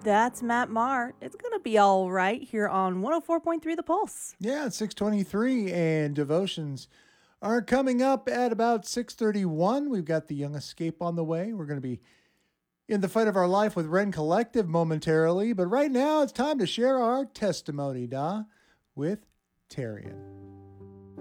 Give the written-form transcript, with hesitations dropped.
That's Matt Marr. It's going to be all right here on 104.3 The Pulse. Yeah, it's 6:23, and devotions are coming up at about 6:31. We've got the Young Escape on the way. We're going to be in the fight of our life with Ren Collective momentarily, but right now it's time to share our testimony, with Tarian.